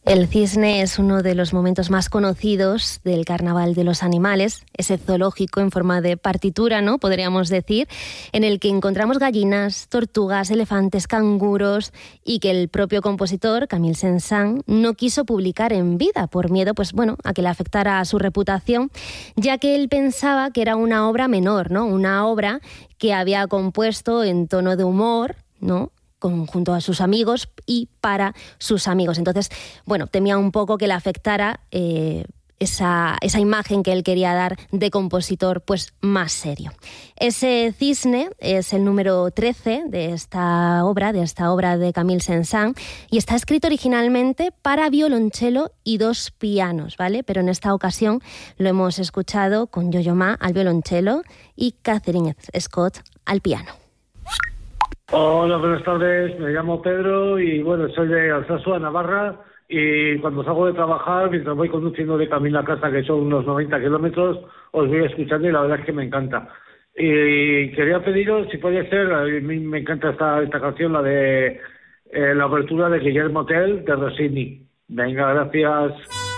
El cisne es uno de los momentos más conocidos del Carnaval de los Animales, ese zoológico en forma de partitura, ¿no?, podríamos decir, en el que encontramos gallinas, tortugas, elefantes, canguros, y que el propio compositor, Camille Saint-Saëns, no quiso publicar en vida por miedo, pues bueno, a que le afectara a su reputación, ya que él pensaba que era una obra menor, ¿no?, una obra que había compuesto en tono de humor, ¿no?, junto a sus amigos y para sus amigos. Entonces, bueno, temía un poco que le afectara esa imagen que él quería dar de compositor pues más serio. Ese cisne es el número 13 de esta obra de Camille Saint-Saëns, y está escrito originalmente para violonchelo y 2 pianos, ¿vale? Pero en esta ocasión lo hemos escuchado con Yo-Yo Ma al violonchelo y Catherine Scott al piano. Hola, buenas tardes, me llamo Pedro y bueno, soy de Alsasua, Navarra, y cuando salgo de trabajar, mientras voy conduciendo de camino a casa, que son unos 90 kilómetros, os voy escuchando y la verdad es que me encanta. Y quería pediros, si puede ser, a mí me encanta esta canción, la de la apertura de Guillermo Tell de Rossini. Venga, gracias.